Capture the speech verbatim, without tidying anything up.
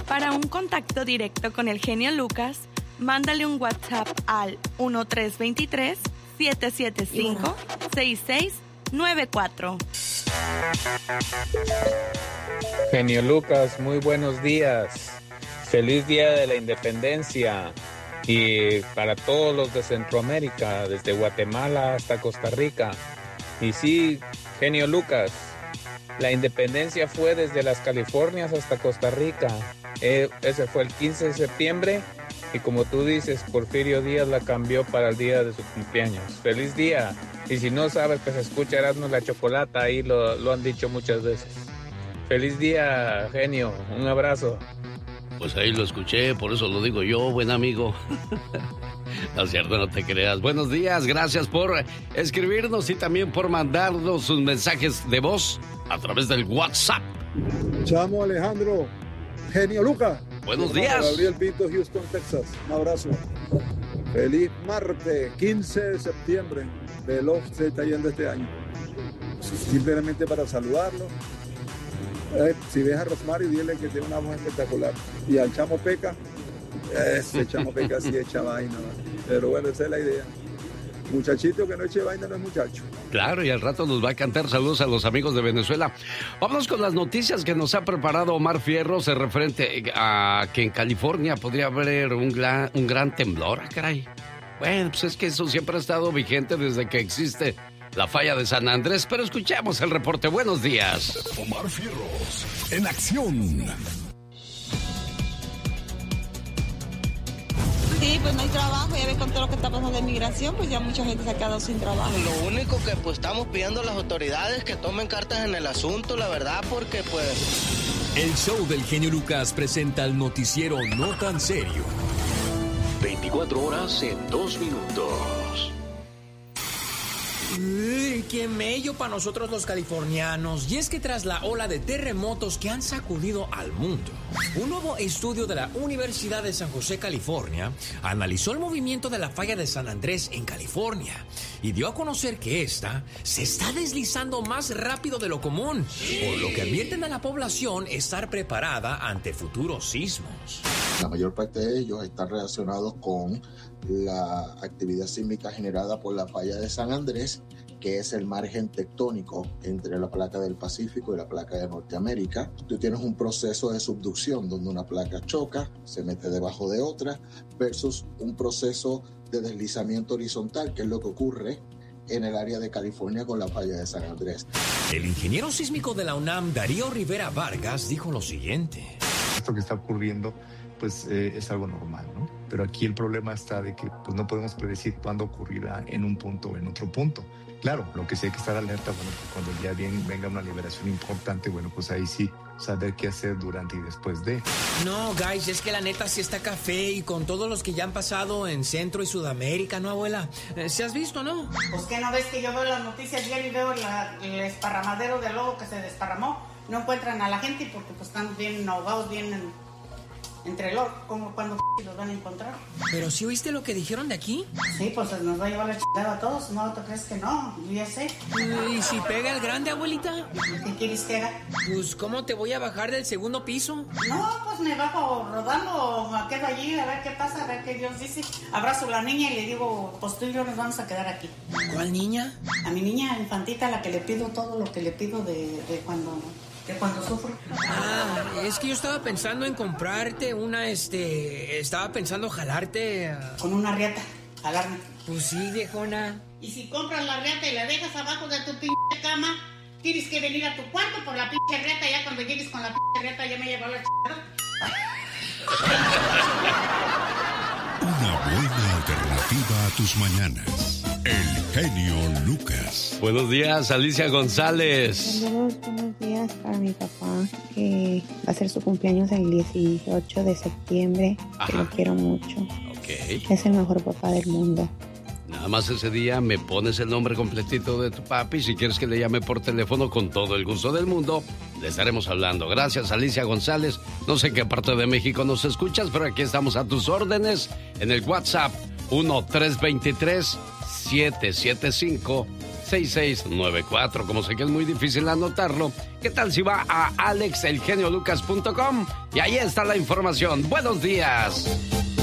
Para un contacto directo con el genio Lucas, mándale un WhatsApp al uno tres dos tres, siete siete cinco, seis seis nueve cuatro. Genio Lucas, muy buenos días. Feliz Día de la Independencia. Y para todos los de Centroamérica, desde Guatemala hasta Costa Rica. Y sí, genio Lucas, la independencia fue desde las Californias hasta Costa Rica. Eh, ese fue el quince de septiembre y como tú dices, Porfirio Díaz la cambió para el día de su cumpleaños. ¡Feliz día! Y si no sabes, pues escucha Erasmo la Chocolata, ahí lo, lo han dicho muchas veces. ¡Feliz día, genio! Un abrazo. Pues ahí lo escuché, por eso lo digo yo, buen amigo. No es cierto, no te creas. Buenos días, gracias por escribirnos y también por mandarnos sus mensajes de voz a través del WhatsApp. Chamo Alejandro, genio Lucas. Buenos días. Gabriel Pinto, Houston, Texas. Un abrazo. Feliz martes, quince de septiembre. Veloz se está yendo este año. Simplemente para saludarlo. Eh, si ves a Rosmarie, dile que tiene una voz espectacular. Y al Chamo Peca, ese Chamo Peca sí echa vaina, ¿no? Pero bueno, esa es la idea. Muchachito que no eche vaina no es muchacho. Claro, y al rato nos va a cantar. Saludos a los amigos de Venezuela. Vámonos con las noticias que nos ha preparado Omar Fierros referente a que en California podría haber un gran, un gran temblor. Ah, caray. Bueno, pues es que eso siempre ha estado vigente desde que existe la falla de San Andrés, pero escuchemos el reporte. Buenos días. Omar Fierros, en acción. Sí, pues no hay trabajo, ya ves con todo lo que está pasando de migración, pues ya mucha gente se ha quedado sin trabajo. Lo único que pues estamos pidiendo a las autoridades que tomen cartas en el asunto, la verdad, porque pues... El show del genio Lucas presenta el noticiero No Tan Serio. veinticuatro horas en dos minutos. Uy, ¡qué mello para nosotros los californianos! Y es que tras la ola de terremotos que han sacudido al mundo, un nuevo estudio de la Universidad de San José, California, analizó el movimiento de la falla de San Andrés en California y dio a conocer que esta se está deslizando más rápido de lo común, por lo que advierten a la población estar preparada ante futuros sismos. La mayor parte de ellos están relacionados con la actividad sísmica generada por la falla de San Andrés, que es el margen tectónico entre la placa del Pacífico y la placa de Norteamérica. Tú tienes un proceso de subducción donde una placa choca, se mete debajo de otra, versus un proceso de deslizamiento horizontal, que es lo que ocurre en el área de California con la falla de San Andrés. El ingeniero sísmico de la UNAM, Darío Rivera Vargas, dijo lo siguiente. Esto que está ocurriendo pues eh, es algo normal, ¿no? Pero aquí el problema está de que pues, no podemos predecir cuándo ocurrirá en un punto o en otro punto. Claro, lo que sí hay que estar alerta, bueno, que cuando ya bien, venga una liberación importante, bueno, pues ahí sí saber qué hacer durante y después de. No, guys, es que la neta sí está café y con todos los que ya han pasado en Centro y Sudamérica, ¿no, abuela? Eh, ¿Se has visto, no? Pues que no ves que yo veo las noticias diario y veo la, el esparramadero de lobo que se desparramó. No encuentran a la gente porque pues están bien ahogados, bien en... entre el oro, como cuando los van a encontrar. ¿Pero sí oíste lo que dijeron de aquí? Sí, pues nos va a llevar la chingada a todos, ¿no te crees que no? Yo ya sé. ¿Y si pega el grande, abuelita? ¿Qué quieres que haga? Pues, ¿cómo te voy a bajar del segundo piso? No, pues me bajo rodando, me quedo allí, a ver qué pasa, a ver qué Dios dice. Abrazo a la niña y le digo, pues tú y yo nos vamos a quedar aquí. ¿Cuál niña? A mi niña infantita, a la que le pido todo lo que le pido de, de cuando... de cuando sufro. Ah, es que yo estaba pensando en comprarte una, este... Estaba pensando jalarte... Uh... Con una riata, jalarme. Pues sí, viejona. Y si compras la riata y la dejas abajo de tu pinche cama, tienes que venir a tu cuarto por la pinche riata. Ya cuando llegues con la pinche riata ya me llevó la chingada. Una buena alternativa a tus mañanas. El genio Lucas. Buenos días, Alicia González. Saludos, buenos días para mi papá, que va a ser su cumpleaños el dieciocho de septiembre. Ajá. Que lo quiero mucho. Ok. Es el mejor papá del mundo. Nada más ese día me pones el nombre completito de tu papi. Si quieres que le llame por teléfono, con todo el gusto del mundo, le estaremos hablando. Gracias, Alicia González. No sé en qué parte de México nos escuchas, pero aquí estamos a tus órdenes en el WhatsApp uno tres dos tres, siete siete cinco, seis seis nueve cuatro. Como sé que es muy difícil anotarlo, ¿qué tal si va a alex el genio lucas punto com? Y ahí está la información. ¡Buenos días!